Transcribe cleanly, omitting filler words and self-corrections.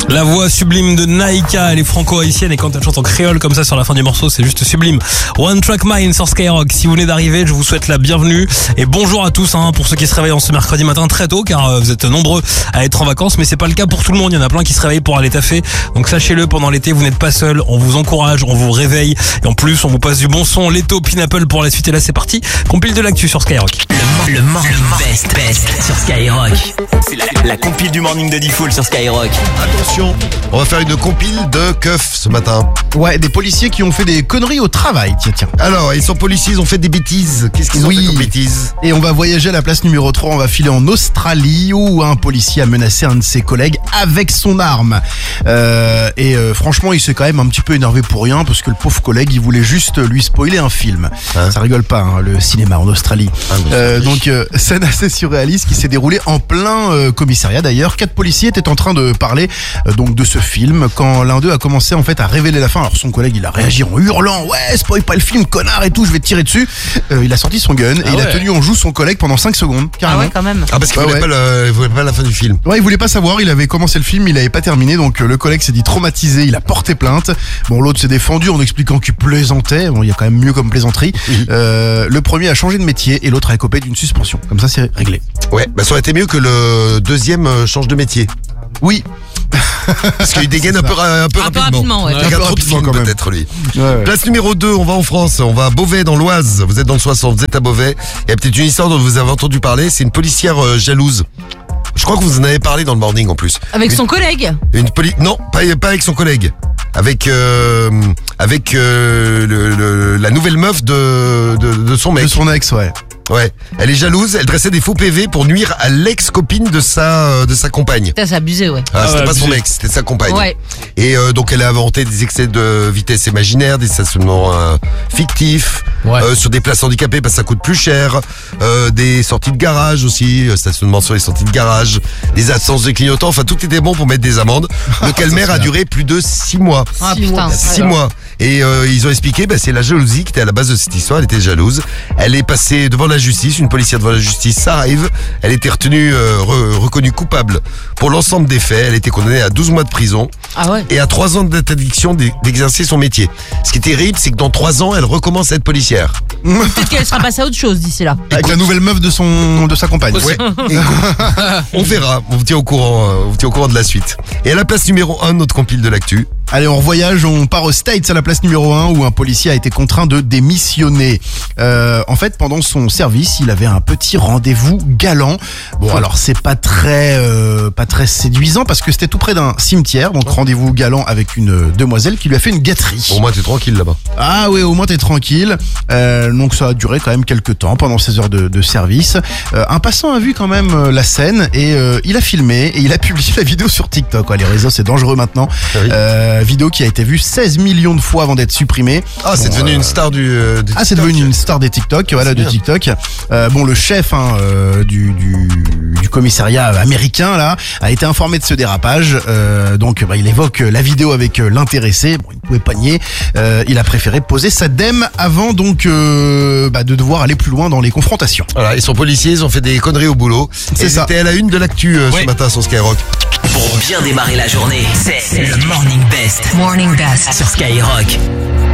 La voix sublime de Naïka, elle est franco-haïtienne et quand elle chante en créole comme ça sur la fin du morceau, c'est juste sublime. One Track Mind sur Skyrock. Si vous venez d'arriver, je vous souhaite la bienvenue et bonjour à tous pour ceux qui se réveillent en ce mercredi matin très tôt car vous êtes nombreux à être en vacances, mais c'est pas le cas pour tout le monde. Il y en a plein qui se réveillent pour aller taffer. Donc sachez-le, pendant l'été, vous n'êtes pas seul. On vous encourage, on vous réveille et en plus, on vous passe du bon son. Leto, Pineapple pour la suite et là c'est parti. Compile de l'actu sur Skyrock. Le morning best sur Skyrock. C'est la compile du morning de Diffoul sur Skyrock. Attention, on va faire une compile de keufs ce matin. Ouais, des policiers qui ont fait des conneries au travail, tiens. Alors, ils sont policiers, ils ont fait des bêtises. Qu'est-ce qu'ils ont fait comme bêtises? Et on va voyager à la place numéro 3, on va filer en Australie où un policier a menacé un de ses collègues avec son arme. Franchement, il s'est quand même un petit peu énervé pour rien parce que le pauvre collègue, il voulait juste lui spoiler un film. Ça rigole pas, le cinéma en Australie. Scène assez surréaliste qui s'est déroulée en plein commissariat d'ailleurs. 4 policiers étaient en train de parler donc de ce film quand l'un d'eux a commencé en fait à révéler la fin. Alors son collègue il a réagi en hurlant ouais spoil pas le film connard et tout, je vais te tirer dessus. Il a sorti son gun et il a tenu en joue son collègue pendant 5 secondes carrément. Ah ouais quand même. Ah parce qu'il voulait pas la fin du film. Ouais, il voulait pas savoir, il avait commencé le film, il avait pas terminé donc le collègue s'est dit traumatisé, il a porté plainte. Bon, l'autre s'est défendu en expliquant qu'il plaisantait. Bon, il y a quand même mieux comme plaisanterie. Le premier a changé de métier et l'autre a écopé d'une suspension. Comme ça c'est réglé. Ouais, ça aurait été mieux que le deuxième change de métier. Oui. Parce qu'il dégaine un peu rapidement. Ouais. Il regarde trop de films quand même. peut-être lui. Ouais. Place numéro 2, on va en France, on va à Beauvais dans l'Oise. Vous êtes dans le 60, vous êtes à Beauvais. Il y a peut-être une histoire dont vous avez entendu parler, c'est une policière jalouse. Je crois que vous en avez parlé dans le morning en plus. Avec son collègue. Non, pas avec son collègue. Avec la nouvelle meuf de son mec. De son ex, ouais. Ouais, elle est jalouse, elle dressait des faux PV pour nuire à l'ex-copine de sa compagne. Putain, c'est abusé, ouais. C'était pas son ex, c'était sa compagne. Ouais. Et donc elle a inventé des excès de vitesse imaginaires, des stationnements fictifs, sur des places handicapées parce que ça coûte plus cher, des sorties de garage aussi, stationnement sur les sorties de garage, des absences de clignotants, enfin tout était bon pour mettre des amendes. Le calvaire a duré plus de 6 mois. Ah putain. 6 mois. Et ils ont expliqué, c'est la jalousie qui était à la base de cette histoire, elle était jalouse. Elle est passée devant la justice, une policière devant la justice, ça arrive. Elle était retenue, reconnue coupable pour l'ensemble des faits. Elle était condamnée à 12 mois de prison. Ah ouais. Et à 3 ans d'interdiction d'exercer son métier. Ce qui est terrible, c'est que dans 3 ans, elle recommence à être policière. Peut-être qu'elle sera passée à autre chose d'ici là. Avec la nouvelle meuf de sa compagne. Ouais. On verra, on vous tient au courant de la suite. Et à la place numéro 1, notre compile de l'actu. Allez, on revoyage, on part aux States à la place numéro 1 où un policier a été contraint de démissionner. En fait, pendant son service, il avait un petit rendez-vous galant. Bon, alors c'est pas très séduisant parce que c'était tout près d'un cimetière, donc rendez-vous galant avec une demoiselle qui lui a fait une gâterie. Au moins t'es tranquille là-bas. Ah oui, au moins t'es tranquille. Donc ça a duré quand même quelques temps pendant ces heures de service. Un passant a vu quand même la scène et il a filmé et il a publié la vidéo sur TikTok. Les réseaux c'est dangereux maintenant. Vidéo qui a été vue 16 millions de fois avant d'être supprimée. Ah, c'est devenu une star du TikTok. Ah, c'est devenu une star des TikTok, voilà, de TikTok. Le chef du commissariat américain là a été informé de ce dérapage. Il évoque la vidéo avec l'intéressé. Bon, il ne pouvait pas nier. Il a préféré poser sa dème avant de devoir aller plus loin dans les confrontations. Voilà, ils sont policiers, ils ont fait des conneries au boulot. C'est ça. C'était à la une de l'actu ce matin sur Skyrock. Pour bien démarrer la journée, c'est le morning best sur Skyrock.